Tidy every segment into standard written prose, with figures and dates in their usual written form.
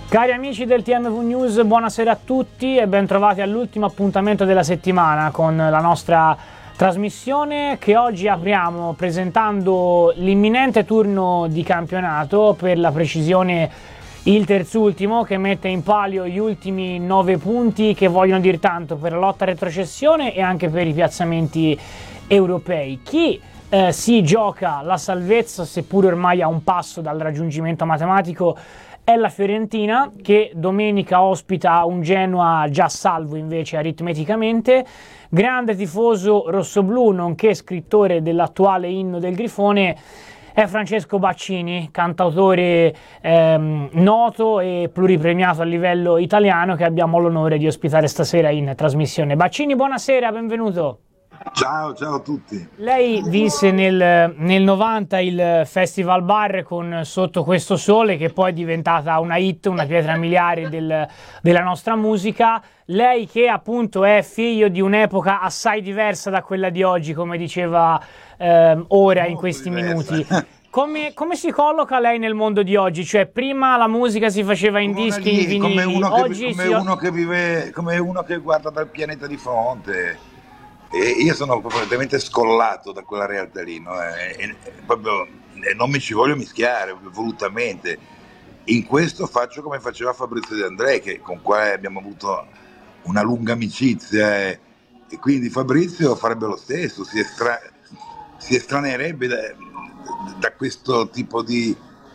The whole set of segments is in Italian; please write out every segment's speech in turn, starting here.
Cari amici del TMV News, buonasera a tutti e ben trovati all'ultimo appuntamento della settimana con la nostra trasmissione che oggi apriamo presentando l'imminente turno di campionato, per la precisione il terzultimo, che mette in palio gli ultimi 9 punti che vogliono dir tanto per la lotta a retrocessione e anche per i piazzamenti europei. Chi si gioca la salvezza, seppur ormai a un passo dal raggiungimento matematico, è la Fiorentina, che domenica ospita un Genoa già salvo invece aritmeticamente. Grande tifoso rossoblù, nonché scrittore dell'attuale inno del Grifone, è Francesco Baccini, cantautore noto e pluripremiato a livello italiano, che abbiamo l'onore di ospitare stasera in trasmissione. Baccini, buonasera, benvenuto. Ciao a tutti. Lei vinse nel 90 il Festival Bar con Sotto questo sole, che poi è diventata una hit, una pietra miliare della nostra musica. Lei che appunto è figlio di un'epoca assai diversa da quella di oggi, come diceva ora in questi minuti. Come si colloca lei nel mondo di oggi? Cioè, prima la musica si faceva in dischi, in vinili, come uno che guarda dal pianeta di fronte. E io sono completamente scollato da quella realtà lì, no? Non mi ci voglio mischiare volutamente. In questo faccio come faceva Fabrizio De André, con quale abbiamo avuto una lunga amicizia, e quindi Fabrizio farebbe lo stesso, si estraneerebbe da questo tipo di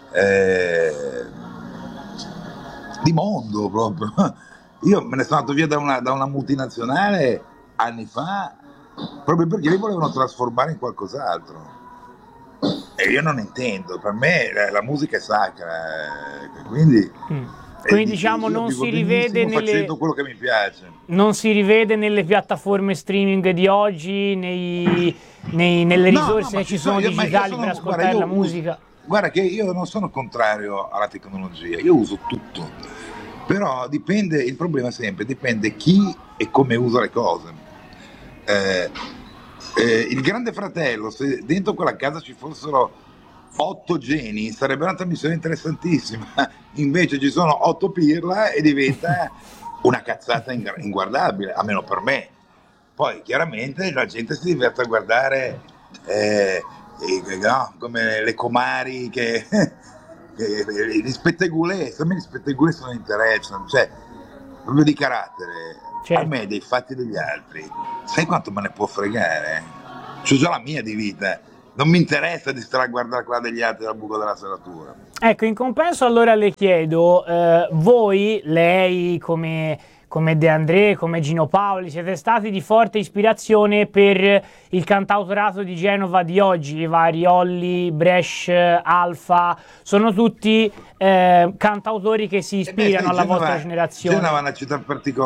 mondo proprio. Io me ne sono andato via da una multinazionale anni fa, proprio perché li volevano trasformare in qualcos'altro, e io non intendo. Per me la musica è sacra, quindi diciamo non si rivede facendo quello che mi piace. Non si rivede nelle piattaforme streaming di oggi, nelle risorse che ci sono digitali per ascoltare la musica. Guarda che io non sono contrario alla tecnologia, io uso tutto, però dipende, il problema sempre dipende chi e come usa le cose. Il Grande Fratello, se dentro quella casa ci fossero 8 geni, sarebbe una trasmissione interessantissima. Invece ci sono 8 pirla e diventa una cazzata inguardabile, almeno per me. Poi chiaramente la gente si diverte a guardare come le comari gli spettegulè. A me gli spettegulè sono interessano, cioè proprio di carattere. Certo. A me dei fatti degli altri, sai quanto me ne può fregare? C'ho già la mia di vita, non mi interessa di stare a guardare quella degli altri dal buco della serratura. Ecco, in compenso allora le chiedo, voi, lei come De André, come Gino Paoli, siete stati di forte ispirazione per il cantautorato di Genova di oggi, i vari Olli, Bresh, Alfa, sono tutti cantautori che si ispirano alla vostra generazione. Genova è una città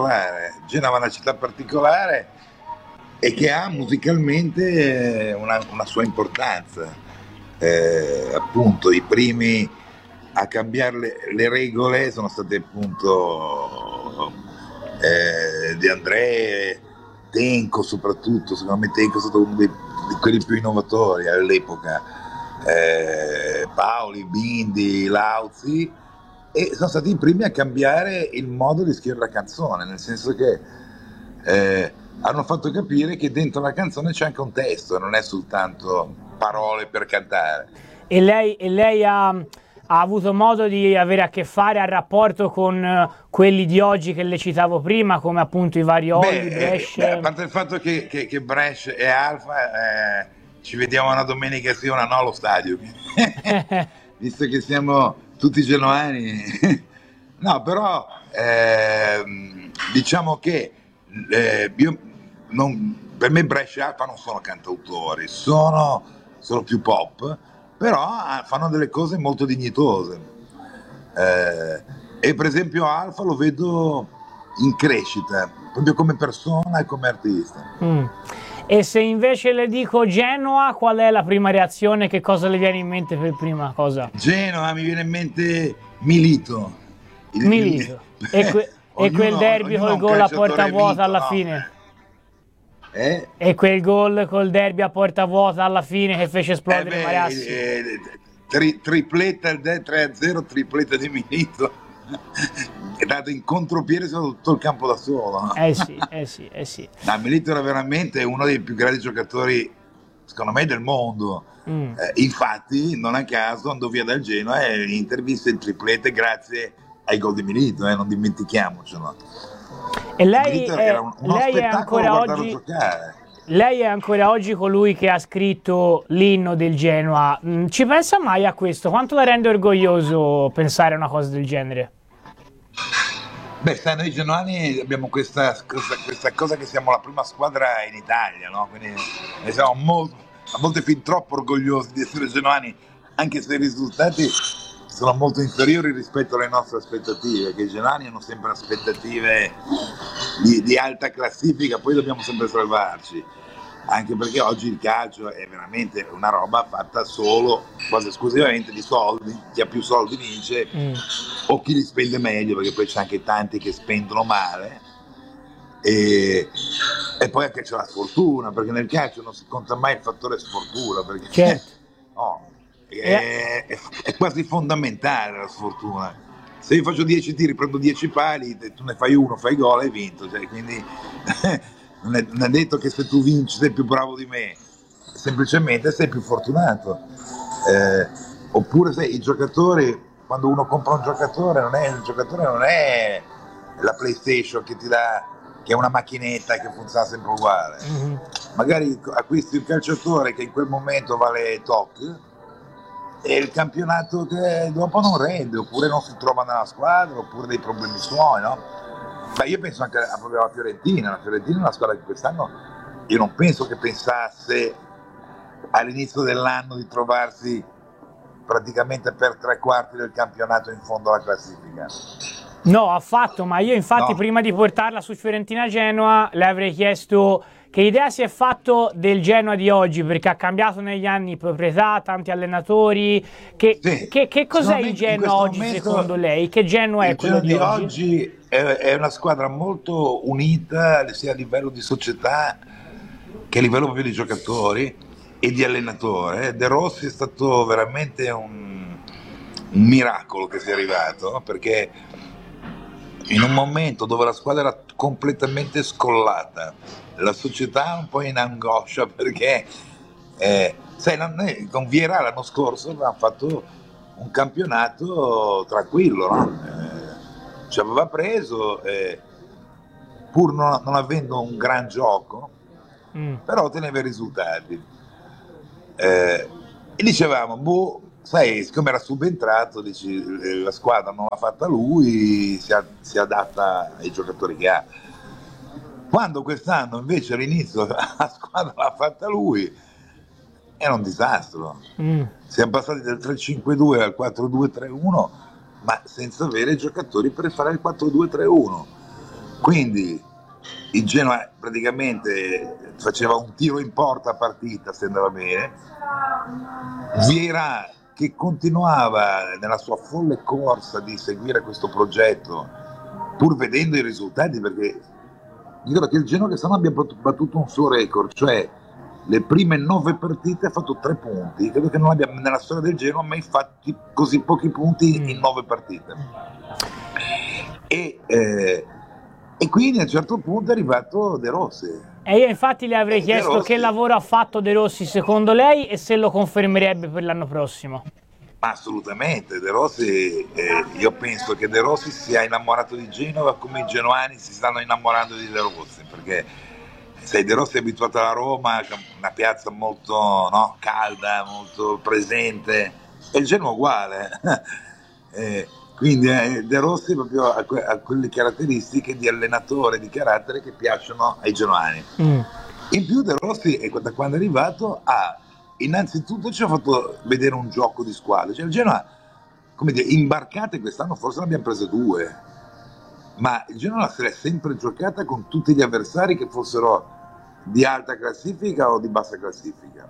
particolare e che ha musicalmente una sua importanza. Appunto i primi a cambiare le regole sono stati appunto De André, Tenco soprattutto. Secondo me Tenco è stato uno di quelli più innovatori all'epoca, Paoli, Bindi, Lauzi, e sono stati i primi a cambiare il modo di scrivere la canzone, nel senso che hanno fatto capire che dentro la canzone c'è anche un testo e non è soltanto parole per cantare. E lei ha avuto modo di avere a che fare al rapporto con quelli di oggi che le citavo prima, come appunto i vari Olli, Bresh? A parte il fatto che Bresh e Alfa ci vediamo una domenica sì, una no allo stadio, visto che siamo tutti genuani. No, però diciamo che per me Bresh e Alfa non sono cantautori, sono più pop, però fanno delle cose molto dignitose, e per esempio Alfa lo vedo in crescita proprio come persona e come artista. E se invece le dico Genoa, qual è la prima reazione? Che cosa le viene in mente per prima cosa? Genoa mi viene in mente Milito. E quel derby col gol a porta vuota alla fine? E quel gol col derby a porta vuota alla fine che fece esplodere Marassi? Tripletta il 3-0, tripletta di Milito. è dato in contropiede su tutto il campo da solo, no? Sì. No, Milito era veramente uno dei più grandi giocatori, secondo me, del mondo. Infatti, non a caso andò via dal Genoa e l'Inter vinse il triplete grazie ai gol di Milito, non dimentichiamocelo. E Milito era uno spettacolo guardarlo giocare. Lei è ancora oggi colui che ha scritto l'inno del Genoa. Ci pensa mai a questo? Quanto la rende orgoglioso pensare a una cosa del genere? Beh, sai, noi genuani abbiamo questa cosa che siamo la prima squadra in Italia, no? Quindi ne siamo a volte fin troppo orgogliosi di essere genuani, anche se i risultati sono molto inferiori rispetto alle nostre aspettative, che i genuani hanno sempre aspettative di alta classifica, poi dobbiamo sempre salvarci, anche perché oggi il calcio è veramente una roba fatta solo, quasi esclusivamente di soldi. Chi ha più soldi vince, o chi li spende meglio, perché poi c'è anche tanti che spendono male, e poi anche c'è la sfortuna, perché nel calcio non si conta mai il fattore sfortuna, perché certo. È quasi fondamentale la sfortuna. Se io faccio 10 tiri, prendo 10 pali, tu ne fai uno, fai gol, hai vinto, cioè, quindi non è detto che se tu vinci sei più bravo di me, semplicemente sei più fortunato. Oppure sai, i giocatori, quando uno compra un giocatore, il giocatore non è la PlayStation che ti dà, che è una macchinetta che funziona sempre uguale. Magari acquisti un calciatore che in quel momento vale tot, e il campionato che dopo non rende, oppure non si trova nella squadra, oppure dei problemi suoi, no? Ma io penso anche proprio alla Fiorentina. La Fiorentina è una squadra che quest'anno io non penso che pensasse all'inizio dell'anno di trovarsi praticamente per 3/4 del campionato in fondo alla classifica. No, affatto, ma io infatti prima di portarla su Fiorentina-Genoa le avrei chiesto che idea si è fatto del Genoa di oggi, perché ha cambiato negli anni proprietà, tanti allenatori. Che cos'è il Genoa oggi secondo lei? Che Genoa è quello di oggi? Oggi è una squadra molto unita sia a livello di società che a livello proprio di giocatori e di allenatore. De Rossi è stato veramente un miracolo che sia arrivato, perché in un momento dove la squadra era completamente scollata, la società un po' in angoscia, perché sai, con Vieira l'anno scorso avevamo fatto un campionato tranquillo, no? Ci aveva preso, pur non avendo un gran gioco, però otteneva i risultati, e dicevamo, sai, siccome era subentrato, dici, la squadra non l'ha fatta lui, si adatta ai giocatori che ha. Quando quest'anno invece all'inizio la squadra l'ha fatta lui, era un disastro. Siamo passati dal 3-5-2 al 4-2-3-1, ma senza avere giocatori per fare il 4-2-3-1. Quindi il Genoa praticamente faceva un tiro in porta a partita se andava bene. Vieira, che continuava nella sua folle corsa di seguire questo progetto pur vedendo i risultati, perché io credo che il Genoa quest'anno abbia battuto un suo record, cioè le prime 9 partite ha fatto 3 punti. Credo che non abbia nella storia del Genoa mai fatti così pochi punti in 9 partite. E quindi a un certo punto è arrivato De Rossi. E io infatti le avrei chiesto che lavoro ha fatto De Rossi secondo lei e se lo confermerebbe per l'anno prossimo. Assolutamente, De Rossi, io penso che De Rossi sia innamorato di Genova come i genuani si stanno innamorando di De Rossi, perché sai, De Rossi è abituato alla Roma, una piazza molto calda, molto presente, e il Genoa uguale. Quindi De Rossi proprio ha quelle caratteristiche di allenatore, di carattere che piacciono ai genuani. In più De Rossi, da quando è arrivato, innanzitutto ci ha fatto vedere un gioco di squadra. Cioè il Genoa, come dire, imbarcate quest'anno forse ne abbiamo prese 2, ma il Genoa se l'è sempre giocata con tutti gli avversari che fossero di alta classifica o di bassa classifica.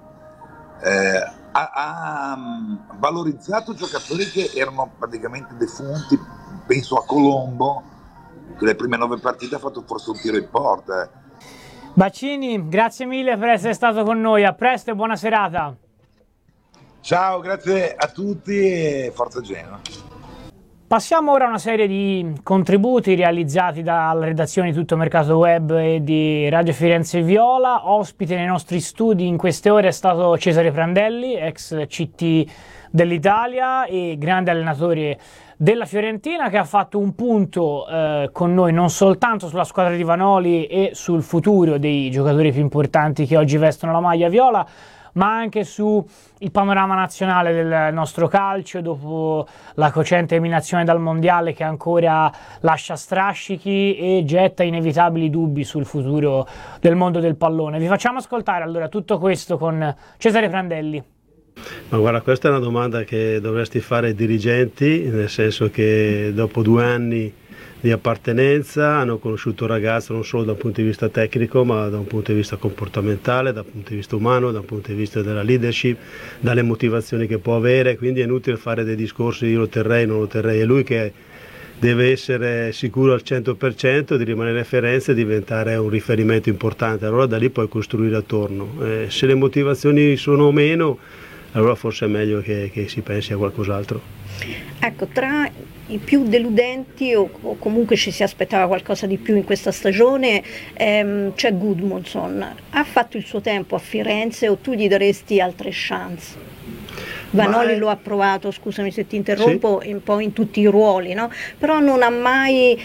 Ha valorizzato giocatori che erano praticamente defunti. Penso a Colombo, che le prime 9 partite ha fatto forse un tiro in porta. Baccini, grazie mille per essere stato con noi, a presto e buona serata. Ciao, grazie a tutti e forza Genoa. Passiamo ora a una serie di contributi realizzati dalla redazione di Tutto Mercato Web e di Radio Firenze Viola. Ospite nei nostri studi in queste ore è stato Cesare Prandelli, ex CT dell'Italia e grande allenatore della Fiorentina, che ha fatto un punto con noi non soltanto sulla squadra di Vanoli e sul futuro dei giocatori più importanti che oggi vestono la maglia viola, ma anche sul panorama nazionale del nostro calcio dopo la cocente eliminazione dal mondiale, che ancora lascia strascichi e getta inevitabili dubbi sul futuro del mondo del pallone. Vi facciamo ascoltare allora tutto questo con Cesare Prandelli. Ma guarda, questa è una domanda che dovresti fare ai dirigenti, nel senso che dopo 2 anni di appartenenza hanno conosciuto il ragazzo non solo da un punto di vista tecnico, ma da un punto di vista comportamentale, da un punto di vista umano, da un punto di vista della leadership, dalle motivazioni che può avere, quindi è inutile fare dei discorsi io lo terrei, non lo terrei, è lui che deve essere sicuro al 100% di rimanere a Firenze e diventare un riferimento importante, allora da lì puoi costruire attorno. Se le motivazioni sono meno, allora forse è meglio che si pensi a qualcos'altro. Ecco, tra i più deludenti o comunque ci si aspettava qualcosa di più in questa stagione, c'è Gudmundsson. Ha fatto il suo tempo a Firenze o tu gli daresti altre chance? Vanoli lo ha provato, scusami se ti interrompo, sì, un po' in tutti i ruoli, no? Però non ha mai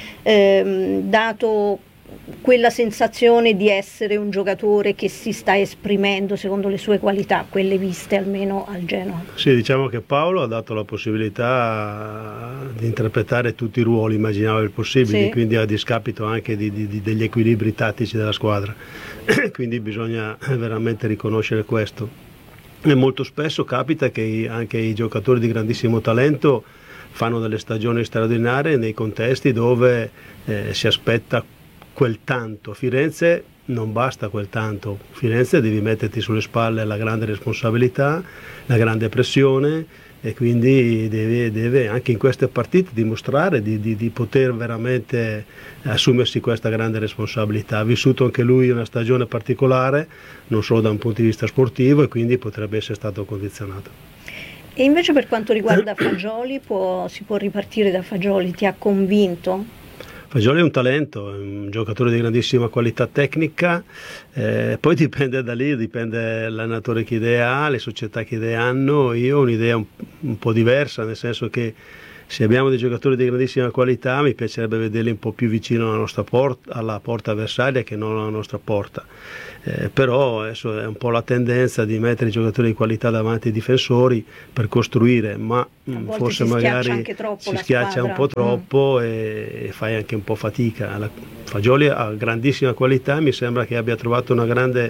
dato quella sensazione di essere un giocatore che si sta esprimendo secondo le sue qualità, quelle viste almeno al Genoa. Sì, diciamo che Paolo ha dato la possibilità di interpretare tutti i ruoli immaginabili possibili, sì, quindi a discapito anche degli equilibri tattici della squadra, quindi bisogna veramente riconoscere questo. E molto spesso capita che anche i giocatori di grandissimo talento fanno delle stagioni straordinarie nei contesti dove si aspetta quel tanto. A Firenze non basta quel tanto, a Firenze devi metterti sulle spalle la grande responsabilità, la grande pressione e quindi deve anche in queste partite dimostrare di poter veramente assumersi questa grande responsabilità. Ha vissuto anche lui una stagione particolare, non solo da un punto di vista sportivo, e quindi potrebbe essere stato condizionato. E invece per quanto riguarda Fagioli, si può ripartire da Fagioli? Ti ha convinto? Fagioli è un talento, è un giocatore di grandissima qualità tecnica, poi dipende da lì, dipende dall'allenatore che idee ha, le società che idee hanno. Io ho un'idea un po' diversa, nel senso che se abbiamo dei giocatori di grandissima qualità mi piacerebbe vederli un po' più vicino alla porta avversaria che non alla nostra porta. Però adesso è un po' la tendenza di mettere i giocatori di qualità davanti ai difensori per costruire, ma forse magari si schiaccia un po' troppo e fai anche un po' fatica. Fagioli ha grandissima qualità e mi sembra che abbia trovato una grande,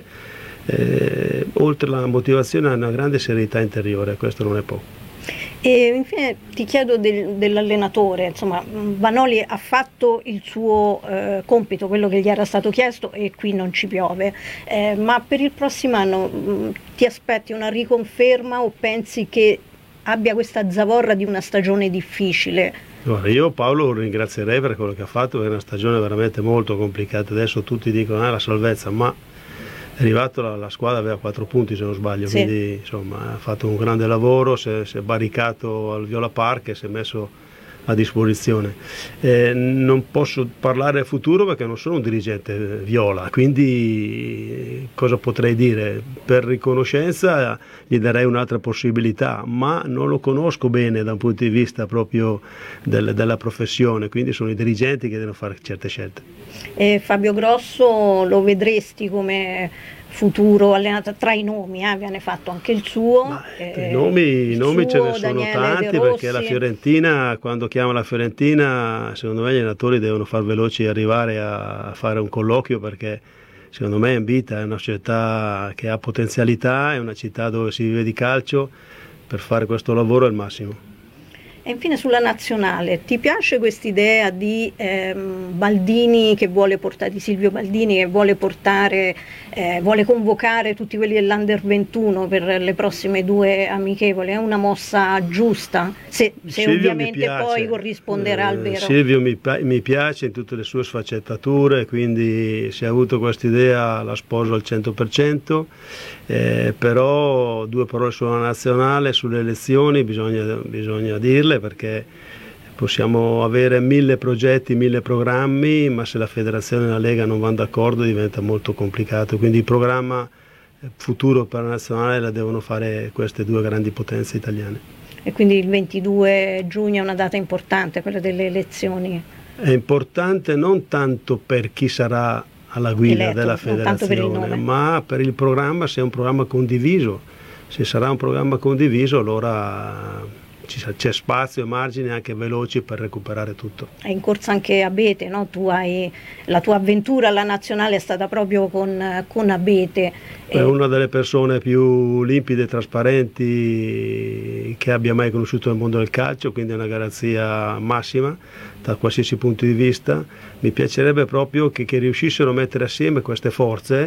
oltre alla motivazione, una grande serenità interiore, questo non è poco. E infine ti chiedo dell'allenatore, insomma, Vanoli ha fatto il suo compito, quello che gli era stato chiesto, e qui non ci piove, ma per il prossimo anno ti aspetti una riconferma o pensi che abbia questa zavorra di una stagione difficile? Allora, io Paolo lo ringrazierei per quello che ha fatto, è una stagione veramente molto complicata. Adesso tutti dicono la salvezza, ma è arrivato, la squadra aveva 4 punti se non sbaglio, sì, quindi insomma ha fatto un grande lavoro, si è baricato al Viola Park e si è messo a disposizione. Non posso parlare del futuro perché non sono un dirigente viola, quindi cosa potrei dire? Per riconoscenza gli darei un'altra possibilità, ma non lo conosco bene da un punto di vista proprio della professione, quindi sono i dirigenti che devono fare certe scelte. Fabio Grosso lo vedresti come futuro allenatore? Tra i nomi viene fatto anche il suo. I nomi ce ne sono Daniele tanti, perché la Fiorentina, quando chiama la Fiorentina, secondo me gli allenatori devono far veloci arrivare a fare un colloquio, perché secondo me Invita è una città che ha potenzialità, è una città dove si vive di calcio, per fare questo lavoro è il massimo. E infine sulla nazionale, ti piace quest'idea di Baldini che vuole portare, di Silvio Baldini che vuole portare, vuole convocare tutti quelli dell'Under 21 per le prossime 2 amichevoli? È una mossa giusta? Se ovviamente poi corrisponderà al vero. Silvio mi piace in tutte le sue sfaccettature, quindi se ha avuto quest'idea la sposo al 100%, però 2 parole sulla nazionale, sulle elezioni bisogna dirle, perché Possiamo avere 1000 progetti, 1000 programmi, ma se la federazione e la Lega non vanno d'accordo diventa molto complicato, quindi il programma futuro per la nazionale la devono fare queste due grandi potenze italiane. E quindi il 22 giugno è una data importante, quella delle elezioni. È importante non tanto per chi sarà alla guida della federazione, ma per il programma, se è un programma condiviso. Se sarà un programma condiviso, allora c'è spazio e margini anche veloci per recuperare tutto. È in corsa anche Abete, no? La tua avventura alla nazionale è stata proprio con Abete. È una delle persone più limpide e trasparenti che abbia mai conosciuto nel mondo del calcio, quindi è una garanzia massima da qualsiasi punto di vista. Mi piacerebbe proprio che riuscissero a mettere assieme queste forze,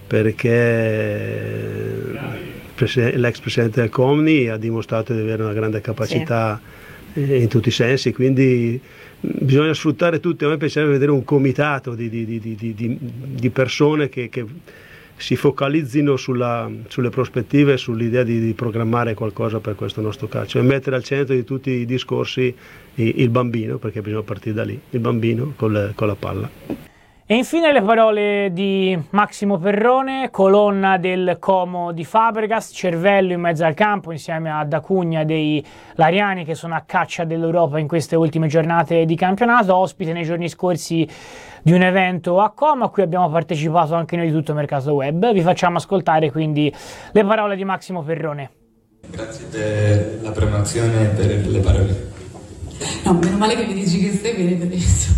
perché l'ex presidente del Comni ha dimostrato di avere una grande capacità in tutti i sensi, quindi bisogna sfruttare tutti. A me piacerebbe vedere un comitato di persone che si focalizzino sulle prospettive e sull'idea di programmare qualcosa per questo nostro calcio e mettere al centro di tutti i discorsi il bambino, perché bisogna partire da lì, il bambino con la palla. E infine le parole di Massimo Perrone, colonna del Como di Fabregas, cervello in mezzo al campo insieme ad Acugna dei Lariani, che sono a caccia dell'Europa in queste ultime giornate di campionato, ospite nei giorni scorsi di un evento a Como a cui abbiamo partecipato anche noi di Tutto Mercato Web. Vi facciamo ascoltare quindi le parole di Massimo Perrone. Grazie per la promozione e per le parole. No, meno male che mi dici che stai bene adesso.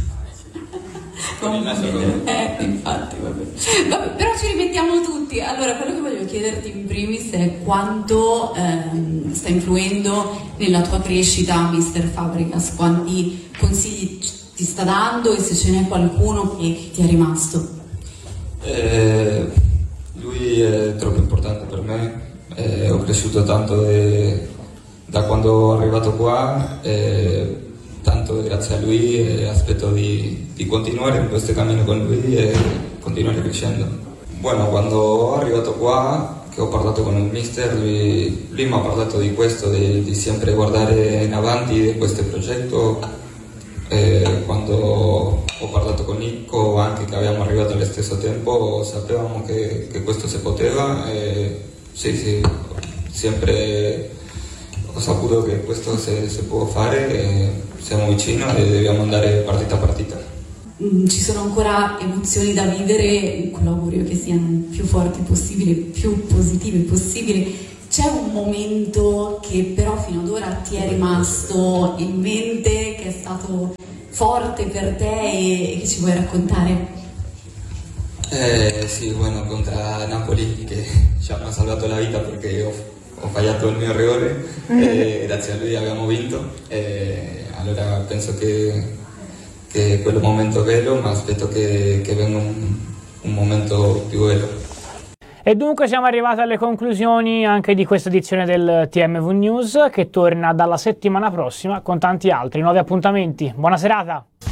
Infatti, vabbè, però ci rimettiamo tutti. Allora, quello che voglio chiederti in primis è quanto sta influendo nella tua crescita Mister Fabregas, quanti consigli ti sta dando e se ce n'è qualcuno che ti è rimasto. Lui è troppo importante per me, ho cresciuto tanto da quando è arrivato qua, tanto grazie a lui e aspetto di continuare in questo cammino con lui e continuare crescendo. Bueno, quando è arrivato qua, che ho parlato con il mister, lui mi ha parlato di questo, di sempre guardare in avanti di questo progetto. Quando ho parlato con Nico, anche che abbiamo arrivato allo stesso tempo, sapevamo che questo si poteva e sì, sempre ho saputo che questo si può fare e siamo vicini e dobbiamo andare partita a partita. Ci sono ancora emozioni da vivere, con l'augurio che siano più forti possibile, più positive possibile. C'è un momento che però fino ad ora ti è rimasto in mente, che è stato forte per te e che ci vuoi raccontare? Sì, bueno, contro Napoli, che ci hanno salvato la vita perché ho sbagliato il mio errore e grazie a lui abbiamo vinto. Allora penso che quello momento è bello, ma aspetto che venga un momento più bello. E dunque siamo arrivati alle conclusioni anche di questa edizione del TMV News, che torna dalla settimana prossima con tanti altri nuovi appuntamenti. Buona serata!